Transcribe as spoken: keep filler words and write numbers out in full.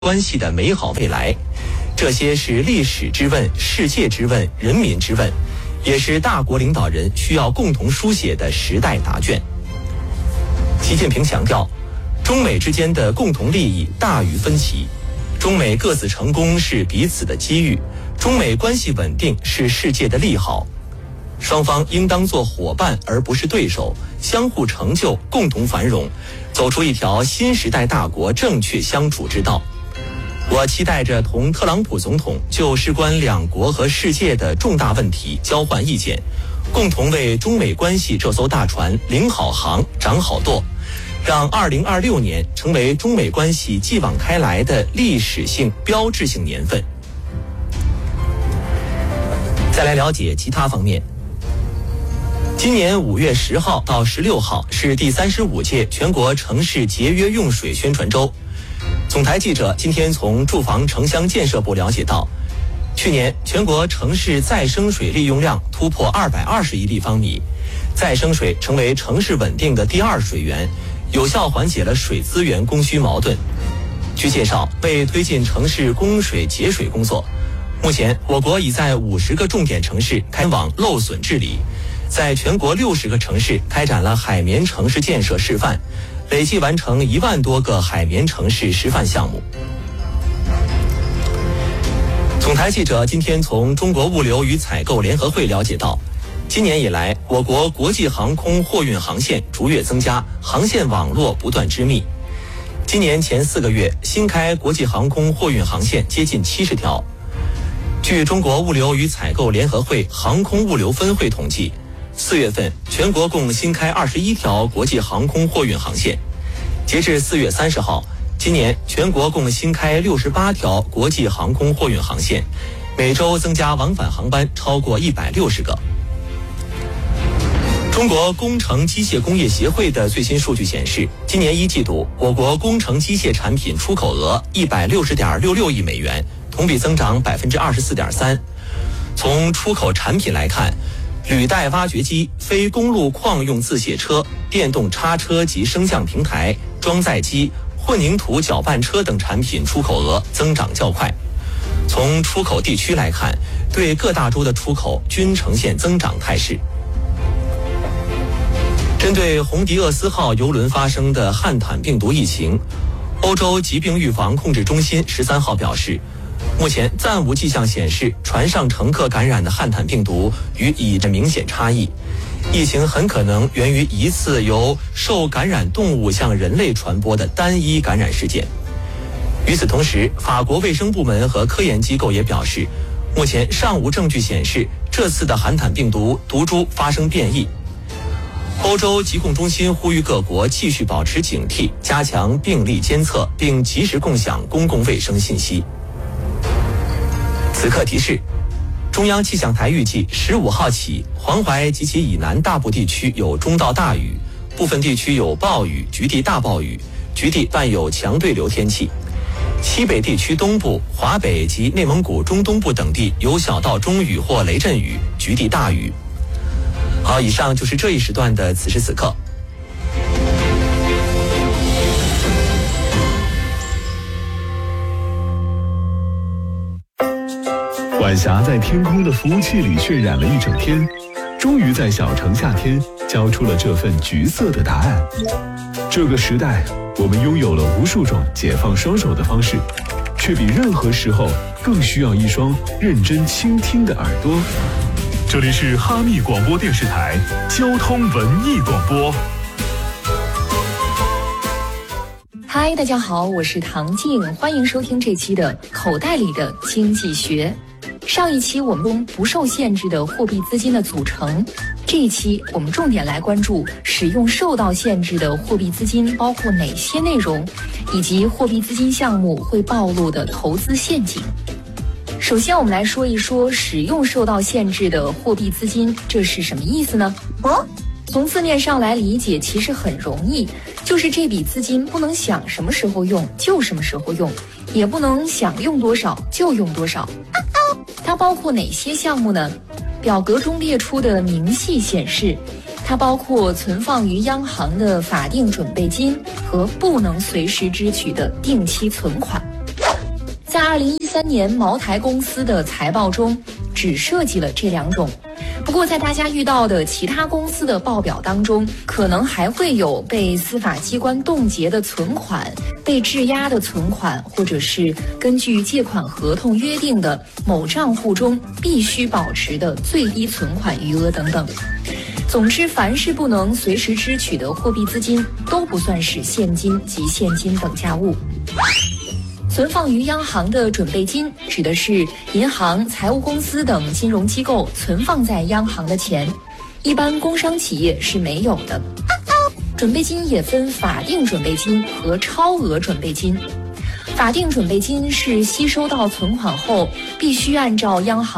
关系的美好未来。这些是历史之问、世界之问、人民之问，也是大国领导人需要共同书写的时代答卷。习近平强调，中美之间的共同利益大于分歧，中美各自成功是彼此的机遇，中美关系稳定是世界的利好。双方应当做伙伴而不是对手，相互成就，共同繁荣，走出一条新时代大国正确相处之道。我期待着同特朗普总统就事关两国和世界的重大问题交换意见，共同为中美关系这艘大船领好航、掌好舵，让二零二六年成为中美关系继往开来的历史性标志性年份。再来了解其他方面。今年五月十号到十六号是第三十五届全国城市节约用水宣传周。总台记者今天从住房城乡建设部了解到，去年全国城市再生水利用量突破二百二十亿立方米，再生水成为城市稳定的第二水源，有效缓解了水资源供需矛盾。据介绍，为推进城市供水节水工作，目前我国已在五十个重点城市开往漏损治理，在全国六十个城市开展了海绵城市建设示范，累计完成一万多个海绵城市示范项目。总台记者今天从中国物流与采购联合会了解到，今年以来，我国国际航空货运航线逐月增加，航线网络不断织密。今年前四个月，新开国际航空货运航线接近七十条。据中国物流与采购联合会航空物流分会统计，四月份全国共新开二十一条国际航空货运航线。截至四月三十号，今年全国共新开六十八条国际航空货运航线，每周增加往返航班超过一百六十个。中国工程机械工业协会的最新数据显示，今年一季度我国工程机械产品出口额一百六十点六六亿美元，同比增长百分之二十四点三。从出口产品来看，履带挖掘机、非公路矿用自卸车、电动叉车及升降平台、装载机、混凝土搅拌车等产品出口额增长较快。从出口地区来看，对各大洲的出口均呈现增长态势。针对红迪厄斯号邮轮发生的汉坦病毒疫情，欧洲疾病预防控制中心十三号表示，目前暂无迹象显示船上乘客感染的汉坦病毒与乙的明显差异，疫情很可能源于一次由受感染动物向人类传播的单一感染事件。与此同时，法国卫生部门和科研机构也表示，目前尚无证据显示这次的汉坦病毒毒株发生变异。欧洲疾控中心呼吁各国继续保持警惕，加强病例监测，并及时共享公共卫生信息。此刻提示，中央气象台预计十五号起，黄淮及其以南大部地区有中到大雨，部分地区有暴雨、局地大暴雨，局地伴有强对流天气。西北地区东部、华北及内蒙古中东部等地有小到中雨或雷阵雨，局地大雨。好，以上就是这一时段的此时此刻。 晚霞在天空的服务器里渲染了一整天，终于在小城夏天交出了这份橘色的答案。这个时代，我们拥有了无数种解放双手的方式，却比任何时候更需要一双认真倾听的耳朵。这里是哈密广播电视台交通文艺广播。 嗨，大家好，我是唐静，欢迎收听这期的口袋里的经济学。上一期我们中不受限制的货币资金的组成，这一期我们重点来关注使用受到限制的货币资金包括哪些内容，以及货币资金项目会暴露的投资陷阱。首先我们来说一说使用受到限制的货币资金，这是什么意思呢？哦，从字面上来理解其实很容易，就是这笔资金不能想什么时候用就什么时候用，也不能想用多少就用多少。它包括哪些项目呢？表格中列出的明细显示，它包括存放于央行的法定准备金和不能随时支取的定期存款。 二零一三年茅台公司的财报中只涉及了这两种。不过在大家遇到的其他公司的报表当中，可能还会有被司法机关冻结的存款、被质押的存款，或者是根据借款合同约定的某账户中必须保持的最低存款余额等等。总之，凡是不能随时支取的货币资金都不算是现金及现金等价物。存放于央行的准备金指的是银行、财务公司等金融机构存放在央行的钱，一般工商企业是没有的。准备金也分法定准备金和超额准备金。法定准备金是吸收到存款后必须按照央行